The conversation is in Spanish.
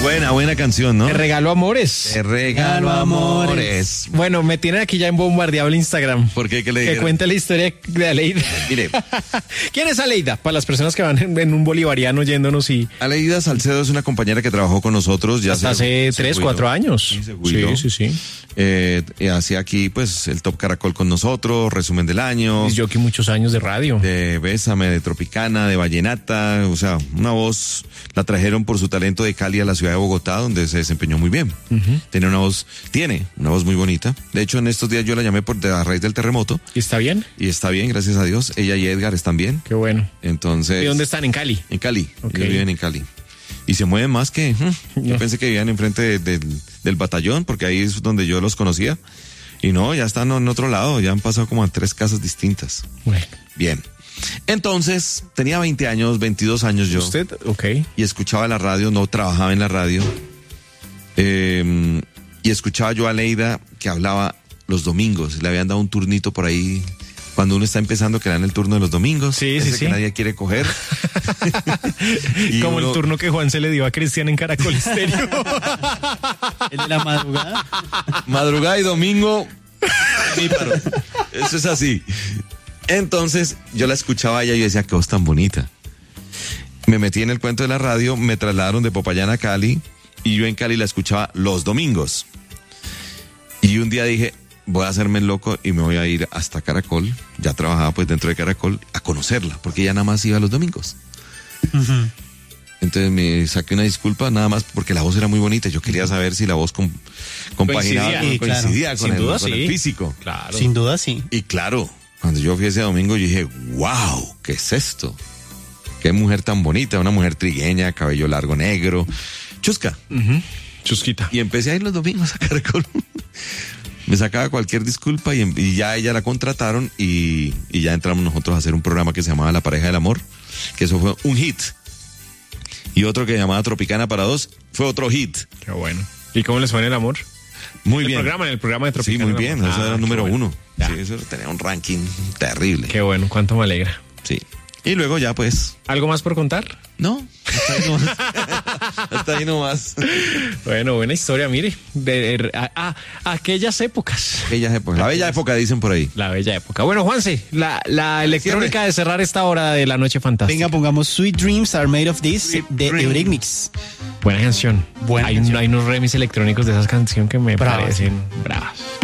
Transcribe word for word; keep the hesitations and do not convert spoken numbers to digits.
Buena, buena canción, ¿no? Te regalo amores. Te regalo amores. Bueno, me tienen aquí ya en bombardeado el Instagram. ¿Por qué? ¿Qué le Que dijeron? cuente la historia de Aleida. Mire. ¿Quién es Aleida? Para las personas que van en, en un bolivariano yéndonos y... Aleida Salcedo es una compañera que trabajó con nosotros ya hasta se- hace se tres, jubiló. cuatro años. Sí, se jubiló. sí, sí, sí. Eh, y hacía aquí, pues, el Top Caracol con nosotros, resumen del año. Yo aquí muchos años de radio. De Bésame, de Tropicana, de Vallenata, o sea, una voz, la trajeron por su talento de Cali a la ciudad de Bogotá, donde se desempeñó muy bien. Uh-huh. Tiene una voz, tiene una voz muy bonita. De hecho, en estos días yo la llamé por de a raíz del terremoto. ¿Y está bien? Y está bien, gracias a Dios. Ella y Edgar están bien. Qué bueno. Entonces. ¿Y dónde están? ¿En Cali? En Cali. Okay. Ellos viven en Cali. Y se mueven más que, hmm, no. Yo pensé que vivían enfrente de, de, del batallón, porque ahí es donde yo los conocía. Y no, ya están en otro lado, ya han pasado como a tres casas distintas. Bueno. Bien. Entonces, tenía veinte años, veintidós años yo. ¿Usted? Ok. Y escuchaba la radio, no trabajaba en la radio. Eh, y escuchaba yo a Aleida que hablaba los domingos. Le habían dado un turnito por ahí. Cuando uno está empezando, que dan el turno de los domingos. Sí, ese sí, que sí. nadie quiere coger. Como uno... el turno que Juan se le dio a Cristian en Caracol Estéreo. ¿El de la madrugada? Madrugada y domingo. Míparo. Eso es así. Entonces, yo la escuchaba a ella y yo decía, qué voz tan bonita. Me metí en el cuento de la radio, me trasladaron de Popayán a Cali y yo en Cali la escuchaba los domingos. Y un día dije, voy a hacerme el loco y me voy a ir hasta Caracol, ya trabajaba pues dentro de Caracol, a conocerla, porque ella nada más iba los domingos. Uh-huh. Entonces me saqué una disculpa nada más porque la voz era muy bonita, yo quería saber si la voz com- compaginaba, coincidía, coincidía claro. con, Sin el, duda, con sí. el físico. Claro. Sin duda, sí. Y claro, cuando yo fui ese domingo yo dije, wow, ¿qué es esto? Qué mujer tan bonita, una mujer trigueña, cabello largo negro, chusca. Uh-huh. Chusquita. Y empecé a ir los domingos a Caracol. Me sacaba cualquier disculpa y, y ya ella la contrataron y, y ya entramos nosotros a hacer un programa que se llamaba La Pareja del Amor, que eso fue un hit. Y otro que se llamaba Tropicana para dos fue otro hit. Qué bueno. ¿Y cómo les fue en el amor? Muy el bien. Programa, en el programa de Tropicana. Sí, muy bien. Eso ah, era el número bueno. uno. Ya. Sí, eso tenía un ranking terrible. Qué bueno, cuánto me alegra. Sí. Y luego ya pues... ¿Algo más por contar? No, hasta ahí nomás. Hasta ahí nomás. Bueno, buena historia, mire. De, de, a, a, aquellas épocas. Aquellas épocas. La bella época dicen por ahí. La bella época. Bueno, Juanse, la, la electrónica Cierre. de cerrar esta hora de la noche fantástica. Venga, pongamos Sweet Dreams Are Made of This Sweet de Dreams. Eurythmics. Buena canción. Buena hay, canción. hay unos remix electrónicos de esas canciones que me Bravas, parecen bravas.